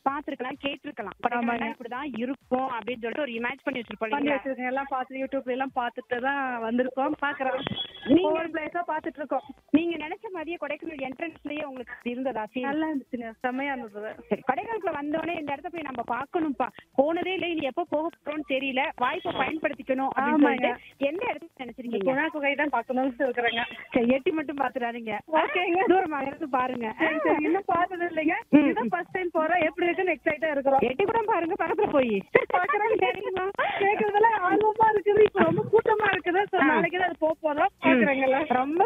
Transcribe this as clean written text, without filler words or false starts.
பாத்துருக்கலாம், கேட்டிருக்கலாம். கொடைக்கானல் இப்படிதான் இருக்கும் அப்படின்னு சொல்லிட்டு ஒரு இமேஜ் பண்ணி வச்சிருப்போம் இல்லைங்களா? வச்சிருக்கேன். எல்லாம் பார்த்து யூடியூப்ல எல்லாம் பார்த்துட்டு தான் வந்திருக்கோம். பாக்குறோம். ஒவ்வொரு பிளேஸா பார்த்துட்டு இருக்கோம். நீங்க நினைச்ச மாதிரியே கொடைக்கானல் என்ட்ரன்ஸ்லயே உங்களுக்கு அது இருந்ததா feel? நல்லா இருந்துச்சுங்க. செம்மையா இருந்தது. சரி, கொடைக்கானலுக்குள்ள வந்தோடனே இந்த இடத்த போய் நம்ம பார்க்கணும்ப்பா, போனதே இல்லை, இனி எப்போ போக போறோம்னு தெரியல, வாய்ப்பை பயன்படுத்திக்கணும் அப்படின்னு ஆமாங்க. சொல்லிட்டு எந்த இடத்துல நினைச்சிருக்கீங்க? குணா குகை தான் பார்க்கணும்னு இருக்கிறேங்க. சரி, எட்டி மட்டும் பாத்துறாதீங்க. ஓகேங்க. தூரமா இருந்து பாருங்க. சரி, சரி. இன்னும் பார்த்தது இல்லைங்க. இதுதான் ஃபர்ஸ்ட் டைம் போறோம். எப்படி இருக்குன்னு எக்ஸைட்டா இருக்கிறோம். எட்டி கூட பாருங்க, பக்கத்துல போய் பாக்குறோம். தெரியுமா? கேட்கறதுல ஆர்வமா இருக்குது. இப்ப ரொம்ப கூட்டமா இருக்குது. நாளைக்கு தான் அது போறோம். பாக்குறேங்கல்ல. ரொம்ப